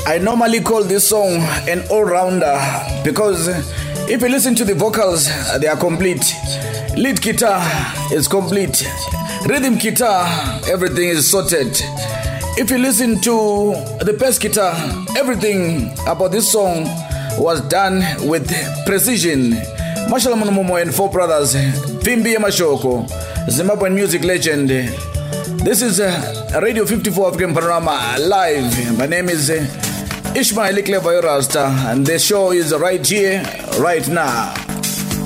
I normally call this song an all-rounder because if you listen to the vocals, they are complete. Lead guitar is complete. Rhythm guitar, everything is sorted. If you listen to the bass guitar, everything about this song was done with precision. Marshall Monomomo and Four Brothers, Pimbi Mashoko, Zimbabwean music legend. This is Radio 54 African Panorama live. My name is Ishmael Clever Rasta, and the show is right here, right now.